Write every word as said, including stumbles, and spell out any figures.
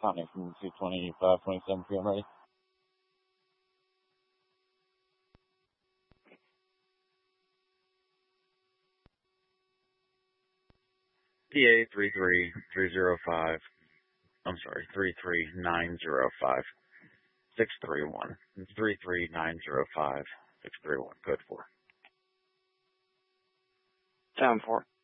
counting from two twenty-five twenty-seven p m ready. P A three three three zero five. I'm sorry, three three nine zero five six three one. Three three nine zero five six three one. Code four. Sound four.